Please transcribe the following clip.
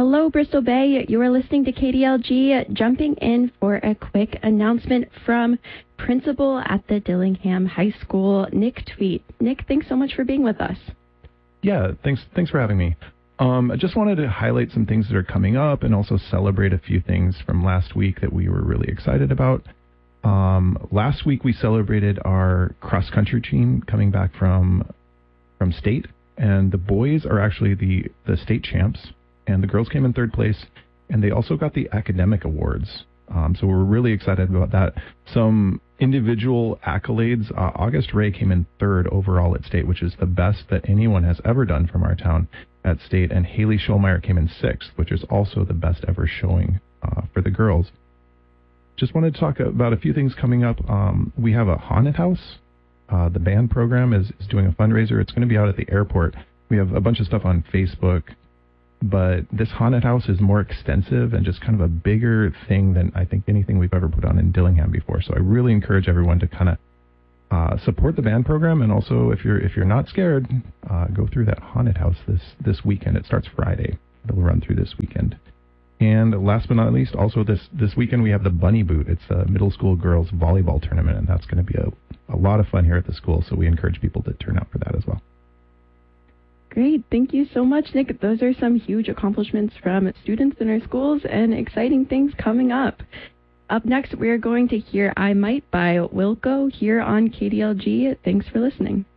Hello, Bristol Bay. You are listening to KDLG. Jumping in for a quick announcement from principal at the Dillingham High School, Nick Tweet. Nick, thanks so much for being with us. Yeah, thanks for having me. I just wanted to highlight some things that are coming up and also celebrate a few things from last week that we were really excited about. Last week we celebrated our cross-country team coming back from state, and the boys are actually the state champs, and the girls came in third place, and they also got the academic awards. So we're really excited about that. Some individual accolades. August Ray came in third overall at state, which is the best that anyone has ever done from our town at state, and Haley Schulmeyer came in sixth, which is also the best ever showing for the girls. Just wanted to talk about a few things coming up. We have a haunted house. The band program is doing a fundraiser. It's going to be out at the airport. We have a bunch of stuff on Facebook, but this haunted house is more extensive and just kind of a bigger thing than I think anything we've ever put on in Dillingham before. So I really encourage everyone to kind of support the band program, and also if you're not scared, go through that haunted house this weekend. It starts Friday. It'll run through this weekend. And last but not least, also this weekend we have the Bunny Boot. It's a middle school girls volleyball tournament, and that's going to be a lot of fun here at the school. So we encourage people to turn out for that as well. Great. Thank you so much, Nick. Those are some huge accomplishments from students in our schools and exciting things coming up. Up next, we are going to hear I Might by Wilco here on KDLG. Thanks for listening.